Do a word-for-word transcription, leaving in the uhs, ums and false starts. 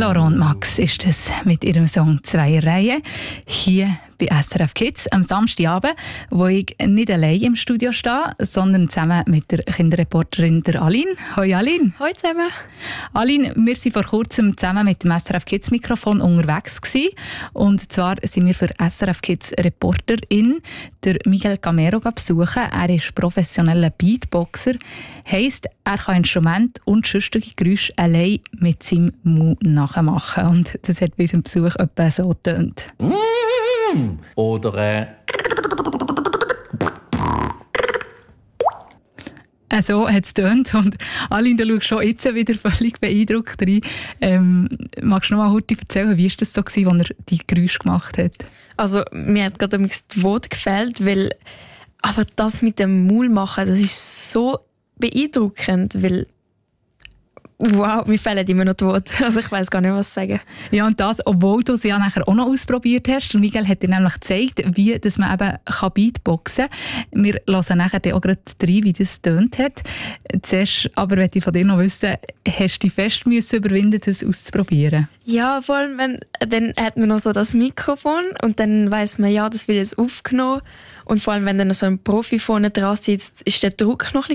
Laurent und Max ist es mit ihrem Song «Zweierreihe» hier bei S R F Kids am Samstagabend, wo ich nicht allein im Studio stehe, sondern zusammen mit der Kinderreporterin der Aline. Hoi Aline. Hoi zusammen. Aline, wir waren vor kurzem zusammen mit dem S R F Kids Mikrofon unterwegs gewesen. Und zwar sind wir für S R F Kids Reporterin der Miguel Camero besuchen. Er ist professioneller Beatboxer, heisst, er kann Instrumente und sonstige Geräusche allein mit seinem Mund nachmachen. Und das hat bei unserem Besuch etwa so getönt. Oder äh Äh, so hat es getönt. Und Aline, du schaust schon jetzt wieder völlig beeindruckt rein. Ähm, magst du noch mal kurz erzählen, wie war das so, als er die Geräusche gemacht hat? Also mir hat gerade die Worte gefällt, weil aber das mit dem Maul machen, das ist so beeindruckend, weil wow, mir fehlen immer noch die Worte. Also ich weiss gar nicht, was sagen. Ja, und das, obwohl du es ja nachher auch noch ausprobiert hast. Und Miguel hat dir nämlich gezeigt, wie dass man eben kann Beatboxen kann. Wir hören nachher auch gerade rein, wie das getönt hat. Zuerst aber möchte ich von dir noch wissen, hast du dich fest müssen überwinden, das auszuprobieren? Ja, vor allem, wenn, dann hat man noch so das Mikrofon und dann weiss man, ja, das wird jetzt aufgenommen. Und vor allem, wenn dann so ein Profi vorne dran sitzt, ist der Druck noch ein